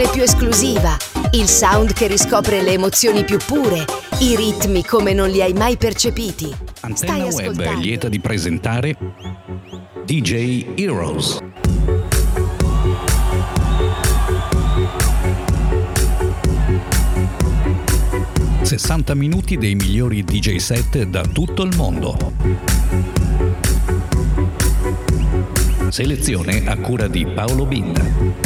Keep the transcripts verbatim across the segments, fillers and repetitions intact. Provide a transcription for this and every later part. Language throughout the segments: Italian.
più esclusiva, il sound che riscopre le emozioni più pure, i ritmi come non li hai mai percepiti. Antenna Web è lieta di presentare D J Heroes. sessanta minuti dei migliori D J set da tutto il mondo. Selezione a cura di Paolo Binda.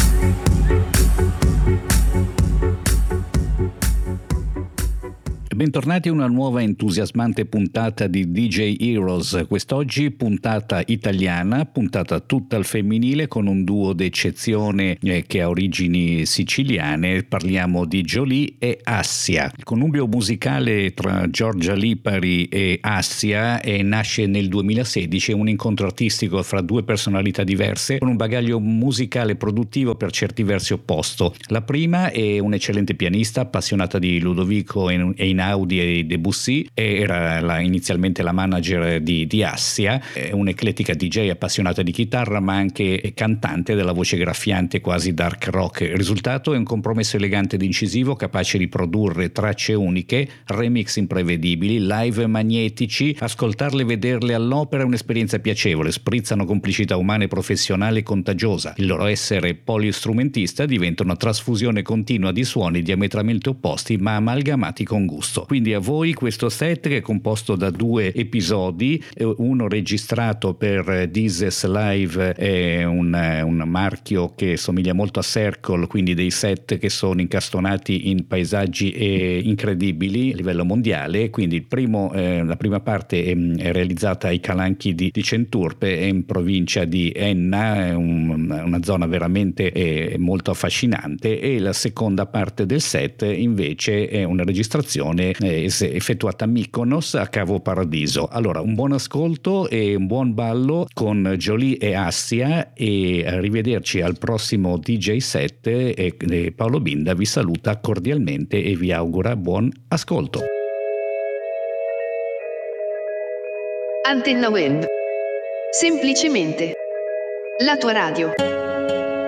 Bentornati a una nuova entusiasmante puntata di D J Heroes. Quest'oggi puntata italiana, puntata tutta al femminile con un duo d'eccezione eh, che ha origini siciliane. Parliamo di Jolie e Assia. Il connubio musicale tra Giorgia Lipari e Assia eh, nasce nel duemilasedici, un incontro artistico fra due personalità diverse con un bagaglio musicale produttivo per certi versi opposto. La prima è un'eccellente pianista appassionata di Ludovico e Einaudi e Debussy, era la, inizialmente la manager di, di Assia, è un'eclettica D J appassionata di chitarra ma anche cantante della voce graffiante quasi dark rock. Il risultato è un compromesso elegante ed incisivo capace di produrre tracce uniche, remix imprevedibili, live magnetici. Ascoltarle e vederle all'opera è un'esperienza piacevole, sprizzano complicità umana e professionale contagiosa. Il loro essere polistrumentista diventa una trasfusione continua di suoni diametralmente opposti ma amalgamati con gusto. Quindi a voi questo set che è composto da due episodi, uno registrato per Deezes Live, è un, un marchio che somiglia molto a Circle, quindi dei set che sono incastonati in paesaggi eh, incredibili a livello mondiale. Quindi il primo, eh, la prima parte è, è realizzata ai Calanchi di, di Centurpe, è in provincia di Enna, è un, una zona veramente eh, molto affascinante, e la seconda parte del set invece è una registrazione effettuata a Mykonos, a Cavo Paradiso. Allora, un buon ascolto e un buon ballo con Jolie e Assia, e arrivederci al prossimo D J set. E Paolo Binda vi saluta cordialmente e vi augura buon ascolto. Antenna Web, semplicemente la tua radio.